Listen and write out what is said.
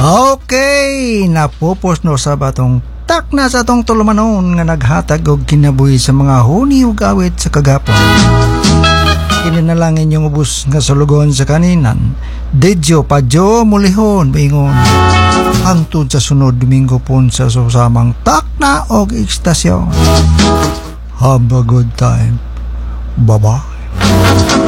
Okay, napupos no sa batong takna sa atong tulumanon nga naghatag og kinabuhi sa mga huni ug awit sa kagapon. Kininalangin yung ubos nga sulugon sa kaninan. Dedyo padyo mulihon bingon. Hangtod sa sunod Domingo pun sa susamang takna og ekstasyon. Have a good time. Bye-bye.